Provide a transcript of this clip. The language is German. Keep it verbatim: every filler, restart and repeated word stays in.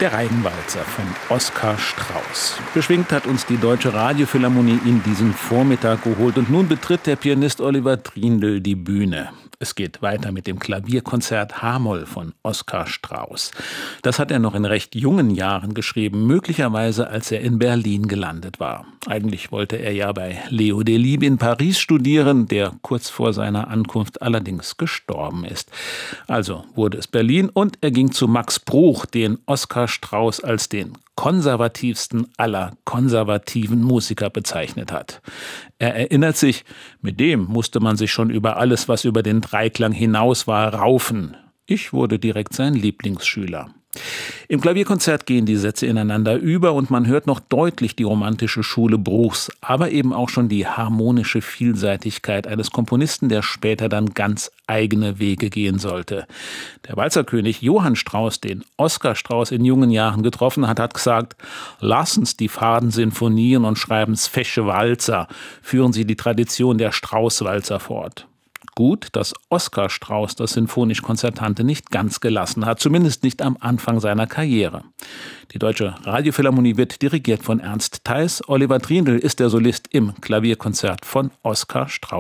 Der Reigenwalzer von Oskar Strauß. Beschwingt hat uns die Deutsche Radiophilharmonie in diesen Vormittag geholt. Und nun betritt der Pianist Oliver Triendl die Bühne. Es geht weiter mit dem Klavierkonzert H-Moll von Oskar Strauß. Das hat er noch in recht jungen Jahren geschrieben, möglicherweise als er in Berlin gelandet war. Eigentlich wollte er ja bei Leo Delibes in Paris studieren, der kurz vor seiner Ankunft allerdings gestorben ist. Also wurde es Berlin und er ging zu Max Bruch, den Oskar Strauß als den konservativsten aller konservativen Musiker bezeichnet hat. Er erinnert sich, mit dem musste man sich schon über alles, was über den Dreiklang hinaus war, raufen. Ich wurde direkt sein Lieblingsschüler. Im Klavierkonzert gehen die Sätze ineinander über und man hört noch deutlich die romantische Schule Bruchs, aber eben auch schon die harmonische Vielseitigkeit eines Komponisten, der später dann ganz eigene Wege gehen sollte. Der Walzerkönig Johann Strauß, den Oskar Strauß in jungen Jahren getroffen hat, hat gesagt: Lassen's die Faden sinfonieren und schreiben's fesche Walzer, führen Sie die Tradition der Strauß-Walzer fort. Gut, dass Oskar Strauß das Sinfonisch-Konzertante nicht ganz gelassen hat, zumindest nicht am Anfang seiner Karriere. Die Deutsche Radiophilharmonie wird dirigiert von Ernst Theis. Oliver Triendl ist der Solist im Klavierkonzert von Oskar Strauß.